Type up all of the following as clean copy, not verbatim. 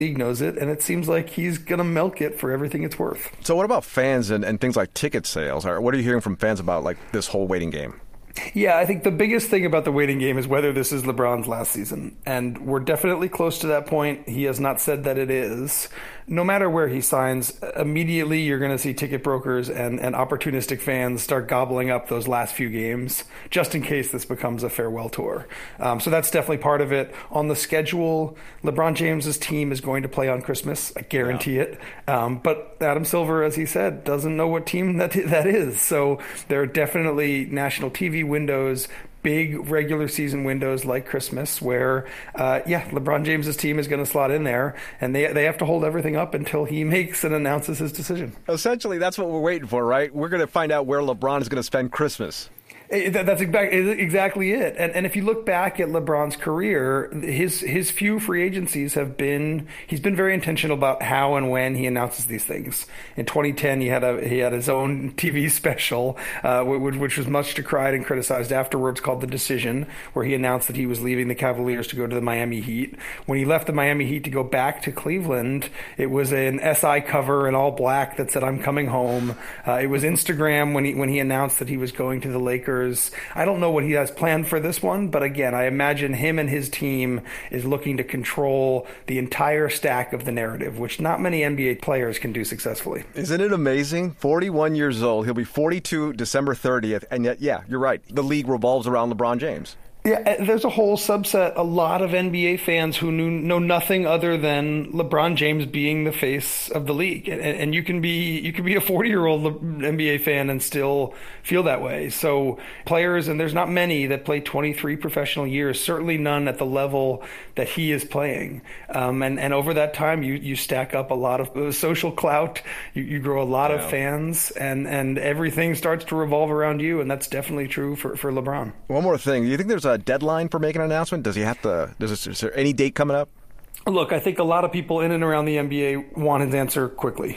league knows it, and it seems like he's going to milk it for everything it's worth. So what about fans and things like ticket sales? What are you hearing from fans about like this whole waiting game? Yeah, I think the biggest thing about the waiting game is whether this is LeBron's last season. And we're definitely close to that point. He has not said that it is. No matter where he signs, immediately you're going to see ticket brokers and opportunistic fans start gobbling up those last few games, just in case this becomes a farewell tour. So that's definitely part of it. On the schedule, LeBron James's team is going to play on Christmas. I guarantee it. But Adam Silver, as he said, doesn't know what team that is. So there are definitely national TV windows, big regular season windows like Christmas where, LeBron James's team is going to slot in there, and they have to hold everything up until he makes and announces his decision. Essentially, that's what we're waiting for, right? We're going to find out where LeBron is going to spend Christmas. That's exactly it. And if you look back at LeBron's career, his few free agencies he's been very intentional about how and when he announces these things. In 2010, he had his own TV special, which was much decried and criticized afterwards, called The Decision, where he announced that he was leaving the Cavaliers to go to the Miami Heat. When he left the Miami Heat to go back to Cleveland, it was an SI cover in all black that said, "I'm coming home." It was Instagram when he announced that he was going to the Lakers. I don't know what he has planned for this one, but again, I imagine him and his team is looking to control the entire stack of the narrative, which not many NBA players can do successfully. Isn't it amazing? 41 years old. He'll be 42 December 30th. And yet, yeah, you're right. The league revolves around LeBron James. Yeah, there's a whole subset, a lot of NBA fans who know nothing other than LeBron James being the face of the league. And you can be a 40-year-old NBA fan and still feel that way. So players, and there's not many that play 23 professional years, certainly none at the level that he is playing. And over that time, you stack up a lot of social clout, you grow a lot of fans, and everything starts to revolve around you, and that's definitely true for LeBron. One more thing. Do you think there's a deadline for making an announcement? Does he have to? Is there any date coming up? Look, I think a lot of people in and around the NBA want his answer quickly.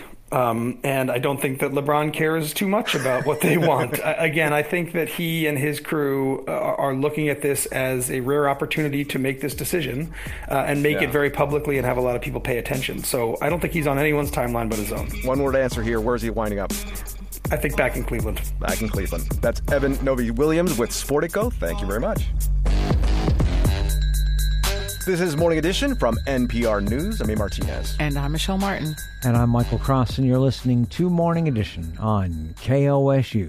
And I don't think that LeBron cares too much about what they want. Again, I think that he and his crew are looking at this as a rare opportunity to make this decision and make it very publicly and have a lot of people pay attention. So I don't think he's on anyone's timeline but his own. One word answer here. Where's he winding up? I think back in Cleveland. Back in Cleveland. That's Evan Novi-Williams with Sportico. Thank you very much. This is Morning Edition from NPR News. I'm A. Martinez. And I'm Michelle Martin. And I'm Michael Cross, and you're listening to Morning Edition on KOSU.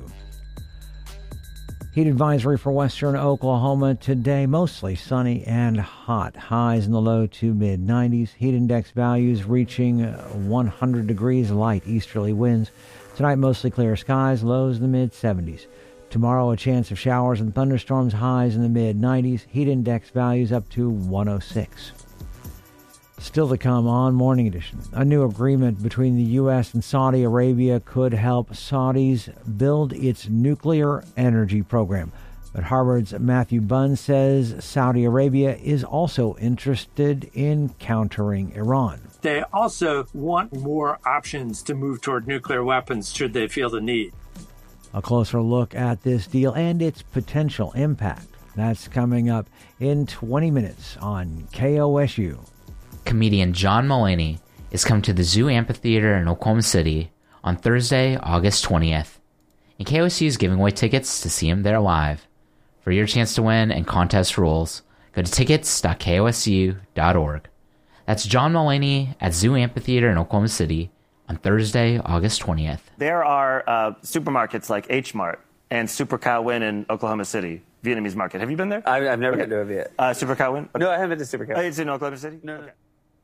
Heat advisory for western Oklahoma today, mostly sunny and hot. Highs in the low to mid-90s. Heat index values reaching 100 degrees, light easterly winds. Tonight, mostly clear skies, lows in the mid-70s. Tomorrow, a chance of showers and thunderstorms, highs in the mid-90s. Heat index values up to 106. Still to come on Morning Edition. A new agreement between the U.S. and Saudi Arabia could help Saudis build its nuclear energy program. But Harvard's Matthew Bunn says Saudi Arabia is also interested in countering Iran. They also want more options to move toward nuclear weapons should they feel the need. A closer look at this deal and its potential impact. That's coming up in 20 minutes on KOSU. Comedian John Mulaney is coming to the Zoo Amphitheater in Oklahoma City on Thursday, August 20th. And KOSU is giving away tickets to see him there live. For your chance to win and contest rules, go to tickets.kosu.org. That's John Mulaney at Zoo Amphitheater in Oklahoma City on Thursday, August 20th. There are supermarkets like H Mart and Super Cow Win in Oklahoma City, Vietnamese market. Have you been there? I've never been to a Viet. Super Cow Win? No, I haven't been to Super Cow. It's in Oklahoma City? No. Okay.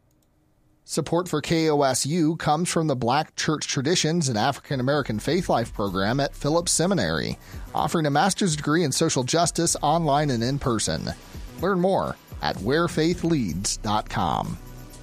Support for KOSU comes from the Black Church Traditions and African American Faith Life program at Phillips Seminary, offering a master's degree in social justice online and in person. Learn more at wherefaithleads.com.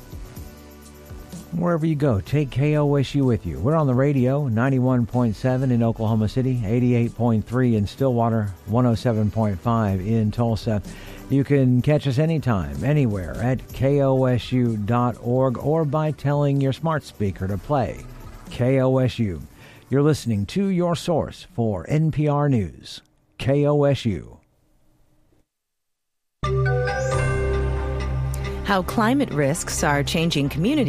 Wherever you go, take KOSU with you. We're on the radio, 91.7 in Oklahoma City, 88.3 in Stillwater, 107.5 in Tulsa. You can catch us anytime, anywhere at KOSU.org or by telling your smart speaker to play KOSU. You're listening to your source for NPR News, KOSU. how climate risks are changing communities